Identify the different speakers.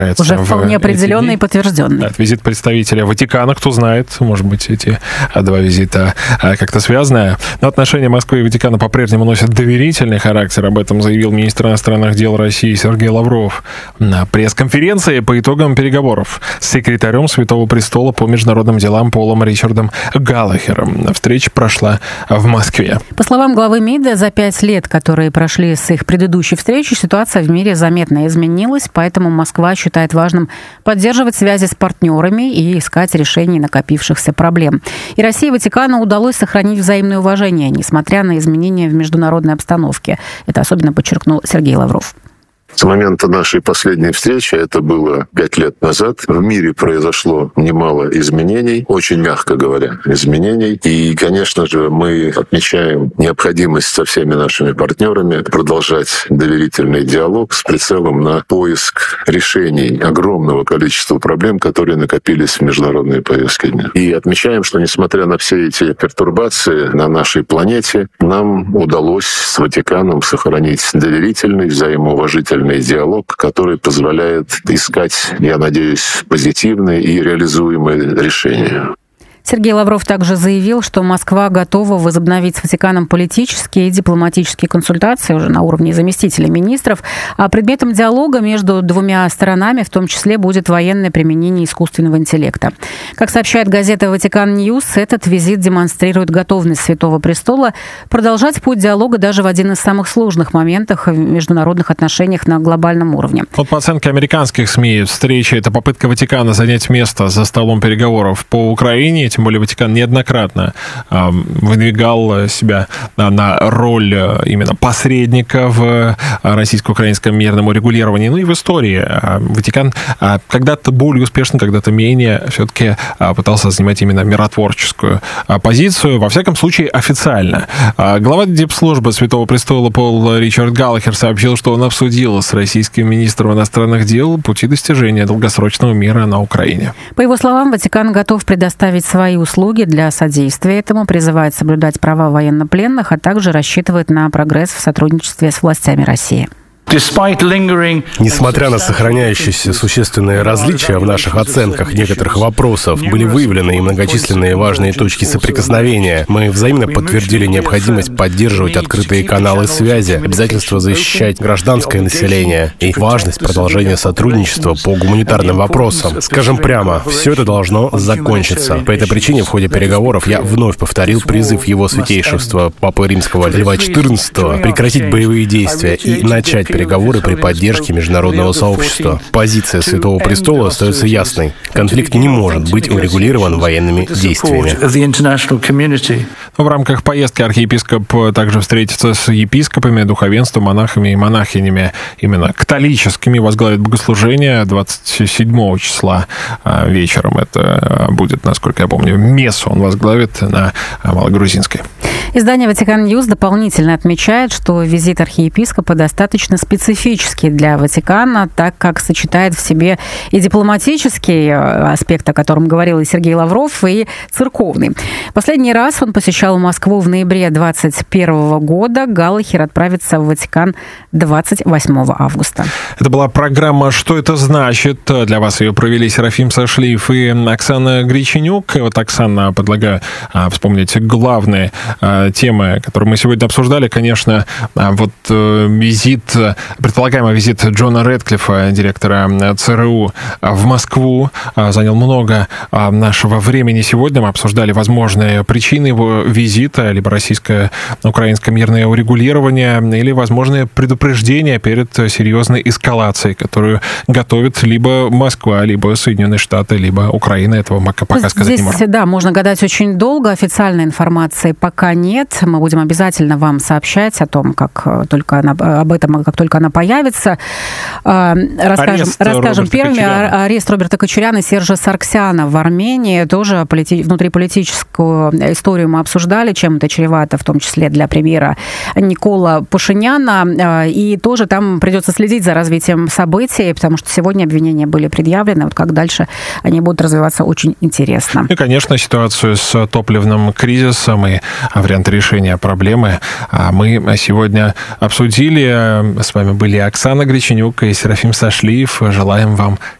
Speaker 1: Уже вполне определенный и подтвержденный.
Speaker 2: Да, визит представителя Ватикана, кто знает, может быть, эти два визита как-то связаны. Но отношения Москвы и Ватикана по-прежнему носят доверительный характер. Об этом заявил министр иностранных дел России Сергей Лавров на пресс-конференции по итогам переговоров с секретарем Святого Престола по международным делам Полом Ричардом Галлахером. Встреча прошла в Москве.
Speaker 1: По словам главы МИДа, за 5 лет, которые прошли с их предыдущей встречи, ситуация в мире заметно изменилась, поэтому Москва считает важным поддерживать связи с партнерами и искать решение накопившихся проблем. И России и Ватикану удалось сохранить взаимное уважение, несмотря на изменения в международной обстановке. Это особенно подчеркнул Сергей Лавров.
Speaker 3: С момента нашей последней встречи, это было 5 лет назад, в мире произошло немало изменений, очень мягко говоря, изменений. И, конечно же, мы отмечаем необходимость со всеми нашими партнерами продолжать доверительный диалог с прицелом на поиск решений огромного количества проблем, которые накопились в международной повестке дня. И отмечаем, что, несмотря на все эти пертурбации на нашей планете, нам удалось с Ватиканом сохранить доверительный, взаимоуважительный диалог, который позволяет искать, я надеюсь, позитивные и реализуемые решения.
Speaker 1: Сергей Лавров также заявил, что Москва готова возобновить с Ватиканом политические и дипломатические консультации уже на уровне заместителей министров, а предметом диалога между двумя сторонами в том числе будет военное применение искусственного интеллекта. Как сообщает газета «Ватикан Ньюс», этот визит демонстрирует готовность Святого Престола продолжать путь диалога даже в один из самых сложных моментов в международных отношениях на глобальном уровне.
Speaker 2: Вот по оценке американских СМИ, встреча — это попытка Ватикана занять место за столом переговоров по Украине. Тем более Ватикан неоднократно выдвигал себя на роль именно посредника в российско-украинском мирном урегулировании. Ну и в истории Ватикан когда-то более успешно, когда-то менее все-таки пытался занимать именно миротворческую позицию, во всяком случае официально. Глава дипслужбы Святого Престола Пол Ричард Галлахер сообщил, что он обсудил с российским министром иностранных дел пути достижения долгосрочного мира на Украине.
Speaker 1: По его словам, Ватикан готов предоставить свои услуги для содействия этому, призывает соблюдать права военнопленных, а также рассчитывает на прогресс в сотрудничестве с властями России.
Speaker 4: Несмотря на сохраняющиеся существенные различия в наших оценках некоторых вопросов, были выявлены и многочисленные важные точки соприкосновения. Мы взаимно подтвердили необходимость поддерживать открытые каналы связи, обязательство защищать гражданское население и важность продолжения сотрудничества по гуманитарным вопросам. Скажем прямо, все это должно закончиться. По этой причине в ходе переговоров я вновь повторил призыв его святейшества Папы Римского Льва XIV прекратить боевые действия и начать переговоры при поддержке международного сообщества. Позиция Святого Престола остается ясной. Конфликт не может быть урегулирован военными действиями.
Speaker 2: В рамках поездки архиепископ также встретится с епископами, духовенством, монахами и монахинями. Именно католическими возглавит богослужение 27 числа вечером. Это будет, насколько я помню, мессу он возглавит на Малогрузинской.
Speaker 1: Издание «Ватикан Ньюс» дополнительно отмечает, что визит архиепископа достаточно специфический для Ватикана, так как сочетает в себе и дипломатический аспект, о котором говорил и Сергей Лавров, и церковный. Последний раз он посещал Москву в ноябре 2021 года. Галлахер отправится в Ватикан 28 августа.
Speaker 2: Это была программа «Что это значит?». Для вас ее провели Серафим Сашлиев и Оксана Греченюк. Вот, Оксана, предлагаю вспомнить главные темы, которые мы сегодня обсуждали. Конечно, вот предполагаемый визит Джона Рэдклиффа, директора ЦРУ, в Москву, занял много нашего времени сегодня. Мы обсуждали возможные причины его визита, либо российско-украинское мирное урегулирование, или возможные предупреждения перед серьезной эскалацией, которую готовит либо Москва, либо Соединенные Штаты, либо Украина. Этого мы пока сказать не можем.
Speaker 1: Здесь, да, можно гадать очень долго. Официальной информации пока нет. Мы будем обязательно вам сообщать о том, как только она появится. Расскажем первыми. Арест Роберта Кочуряна и Сержа Саргсяна в Армении. Тоже внутриполитическую историю мы обсуждали. обсуждали, чем это чревато, в том числе для премьера Никола Пашиняна. И тоже там придется следить за развитием событий, потому что сегодня обвинения были предъявлены. Вот как дальше они будут развиваться, очень интересно.
Speaker 2: И, конечно, ситуацию с топливным кризисом и варианты решения проблемы мы сегодня обсудили. С вами были Оксана Греченюк и Серафим Сашлиев. Желаем вам